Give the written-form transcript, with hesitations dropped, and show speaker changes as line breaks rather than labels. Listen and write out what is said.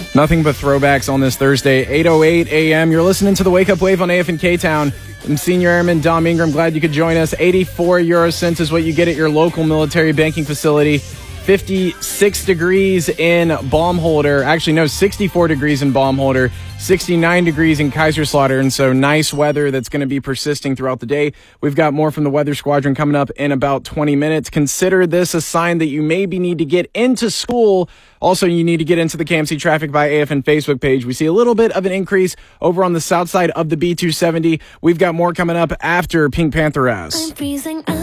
Nothing but throwbacks on this Thursday, 8:08 a.m. You're listening to the Wake Up Wave on AF and K-Town. I'm Senior Airman Dom Ingram. Glad you could join us. 84 euro cents is what you get at your local military banking facility. 56 degrees in Baumholder. Actually, no, 64 degrees in Baumholder. 69 degrees in Kaiserslautern. So nice weather that's going to be persisting throughout the day. We've got more from the Weather Squadron coming up in about 20 minutes. Consider this a sign that you maybe need to get into school. Also, you need to get into the KMC Traffic by AFN Facebook page. We see a little bit of an increase over on the south side of the B270. We've got more coming up after Pink Panther S.